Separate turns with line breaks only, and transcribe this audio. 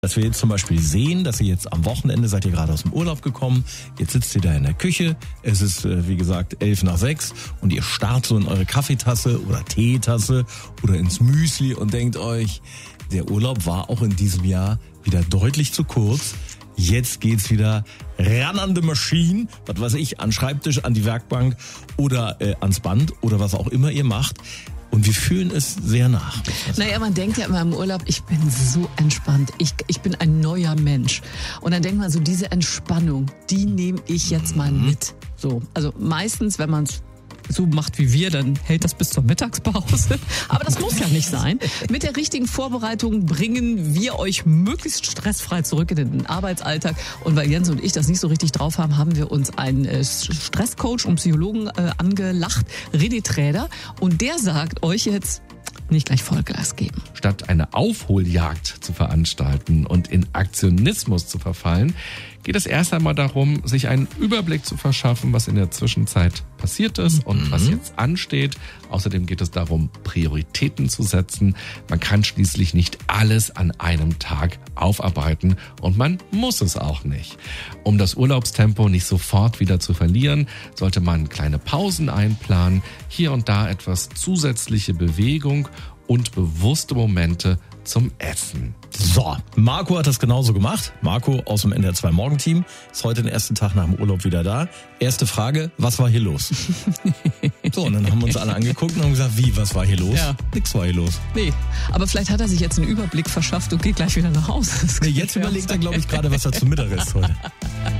Dass wir jetzt zum Beispiel sehen, dass ihr jetzt am Wochenende seid ihr gerade aus dem Urlaub gekommen, jetzt sitzt ihr da in der Küche, es ist wie gesagt 5:55 und ihr starrt so in eure Kaffeetasse oder Teetasse oder ins Müsli und denkt euch, der Urlaub war auch in diesem Jahr wieder deutlich zu kurz. Jetzt geht's wieder ran an die Maschine, was weiß ich, an den Schreibtisch, an die Werkbank oder ans Band oder was auch immer ihr macht. Und wir fühlen es sehr nach.
Naja, man denkt ja immer im Urlaub, ich bin so entspannt, ich bin ein neuer Mensch. Und dann denkt man so, diese Entspannung, die nehme ich jetzt mal mit. So, also meistens, wenn man es so macht wie wir, dann hält das bis zur Mittagspause. Aber das muss ja nicht sein. Mit der richtigen Vorbereitung bringen wir euch möglichst stressfrei zurück in den Arbeitsalltag. Und weil Jens und ich das nicht so richtig drauf haben, haben wir uns einen Stresscoach und Psychologen angelacht, René Träder. Und der sagt euch jetzt, nicht gleich Vollgas geben.
Statt eine Aufholjagd zu veranstalten und in Aktionismus zu verfallen, geht es erst einmal darum, sich einen Überblick zu verschaffen, was in der Zwischenzeit passiert ist und was jetzt ansteht. Außerdem geht es darum, Prioritäten zu setzen. Man kann schließlich nicht alles an einem Tag aufarbeiten und man muss es auch nicht. Um das Urlaubstempo nicht sofort wieder zu verlieren, sollte man kleine Pausen einplanen, hier und da etwas zusätzliche Bewegung und bewusste Momente zum Essen.
So, Marco hat das genauso gemacht. Marco aus dem NDR 2 Morgenteam ist heute den ersten Tag nach dem Urlaub wieder da. Erste Frage, was war hier los? So, und dann haben wir uns alle angeguckt und haben gesagt, wie, was war hier los?
Ja.
Nix war hier los.
Nee, aber vielleicht hat er sich jetzt einen Überblick verschafft und geht gleich wieder nach Hause.
Nee, jetzt überlegt er, glaube ich, gerade, was er zum Mittag isst heute.